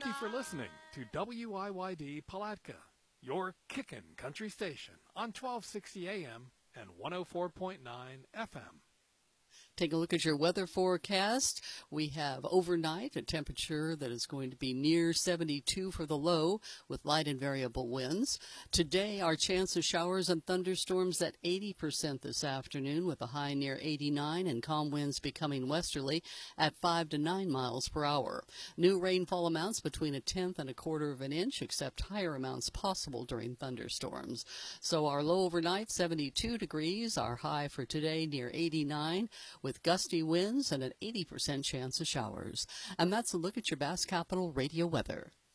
you for listening to WIYD Palatka, your kickin' country station on 1260 AM and 104.9 FM. Take a look at your weather forecast. We have overnight a temperature that is going to be near 72 for the low with light and variable winds. Today, our chance of showers and thunderstorms at 80% this afternoon with a high near 89 and calm winds becoming westerly at 5 to 9 miles per hour. New rainfall amounts between a tenth and a quarter of an inch, except higher amounts possible during thunderstorms. So our low overnight, 72 degrees. Our high for today near 89. With gusty winds and an 80% chance of showers. And that's a look at your Bass Capital radio weather.